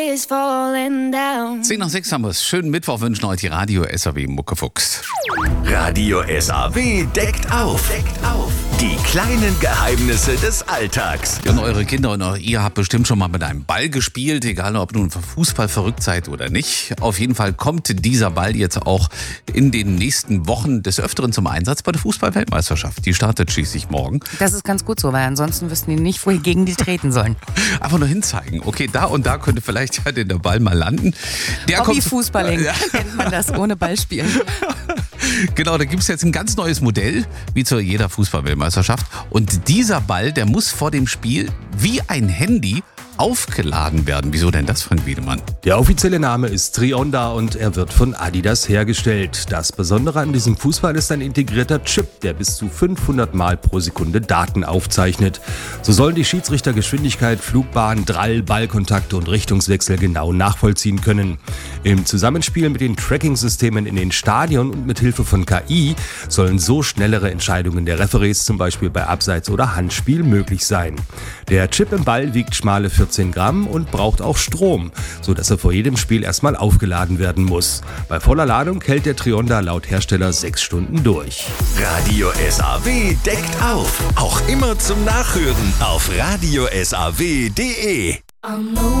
10 nach 6 haben wir es. Schönen Mittwoch wünschen euch die Radio SAW Muckefuchs. Radio SAW deckt auf. Die kleinen Geheimnisse des Alltags. Ja, und eure Kinder und auch ihr habt bestimmt schon mal mit einem Ball gespielt, egal ob nun für Fußball verrückt seid oder nicht. Auf jeden Fall kommt dieser Ball jetzt auch in den nächsten Wochen des Öfteren zum Einsatz bei der Fußball-Weltmeisterschaft. Die startet schließlich morgen. Das ist ganz gut so, weil ansonsten wüssten die nicht, wogegen die treten sollen. Einfach nur hinzeigen. Okay, da und da könnte vielleicht ja der Ball mal landen. Hobbyfußballing, kennt man das, ohne Ball spielen. Genau, da gibt es jetzt ein ganz neues Modell, wie zu jeder Fußball-Weltmeisterschaft. Und dieser Ball, der muss vor dem Spiel wie ein Handy aufgeladen werden. Wieso denn das, Frank Wiedemann? Der offizielle Name ist Trionda und er wird von Adidas hergestellt. Das Besondere an diesem Fußball ist ein integrierter Chip, der bis zu 500 Mal pro Sekunde Daten aufzeichnet. So sollen die Schiedsrichter Geschwindigkeit, Flugbahn, Drall, Ballkontakte und Richtungswechsel genau nachvollziehen können. Im Zusammenspiel mit den Tracking-Systemen in den Stadien und mit Hilfe von KI sollen so schnellere Entscheidungen der Referees, zum Beispiel bei Abseits- oder Handspiel, möglich sein. Der Chip im Ball wiegt schmale 14 Gramm und braucht auch Strom, sodass er vor jedem Spiel erstmal aufgeladen werden muss. Bei voller Ladung hält der Trionda laut Hersteller 6 Stunden durch. Radio SAW deckt auf. Auch immer zum Nachhören auf radiosaw.de.